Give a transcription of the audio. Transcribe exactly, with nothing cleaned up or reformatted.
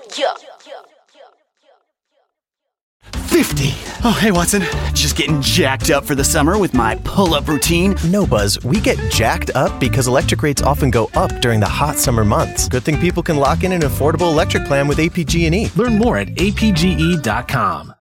Yeah. fifty. Oh, hey, Watson. Just getting jacked up for the summer with my pull-up routine. No, Buzz. We get jacked up because electric rates often go up during the hot summer months. Good thing people can lock in an affordable electric plan with A P G and E. Learn more at A P G E dot com.